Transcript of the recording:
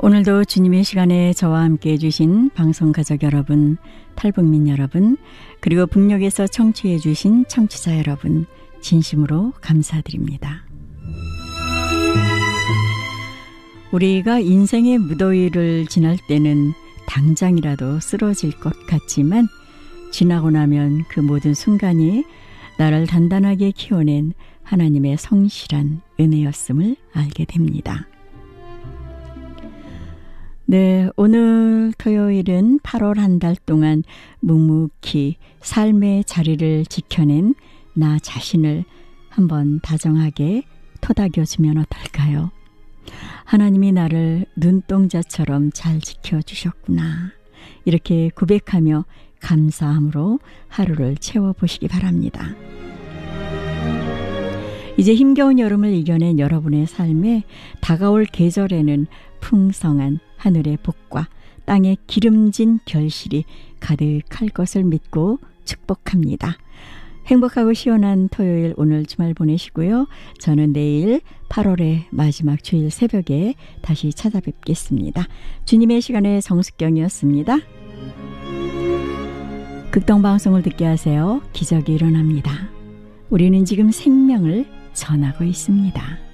오늘도 주님의 시간에 저와 함께 해주신 방송가족 여러분, 탈북민 여러분, 그리고 북녘에서 청취해 주신 청취자 여러분, 진심으로 감사드립니다. 우리가 인생의 무더위를 지날 때는 당장이라도 쓰러질 것 같지만 지나고 나면 그 모든 순간이 나를 단단하게 키워낸 하나님의 성실한 은혜였음을 알게 됩니다. 네, 오늘 토요일은 8월 한 달 동안 묵묵히 삶의 자리를 지켜낸 나 자신을 한번 다정하게 토닥여주면 어떨까요? 하나님이 나를 눈동자처럼 잘 지켜주셨구나. 이렇게 고백하며 감사함으로 하루를 채워보시기 바랍니다. 이제 힘겨운 여름을 이겨낸 여러분의 삶에 다가올 계절에는 풍성한 하늘의 복과 땅의 기름진 결실이 가득할 것을 믿고 축복합니다. 행복하고 시원한 토요일 오늘 주말 보내시고요. 저는 내일 8월의 마지막 주일 새벽에 다시 찾아뵙겠습니다. 주님의 시간의 정숙경이었습니다. 극동방송을 듣게 하세요. 기적이 일어납니다. 우리는 지금 생명을 전하고 있습니다.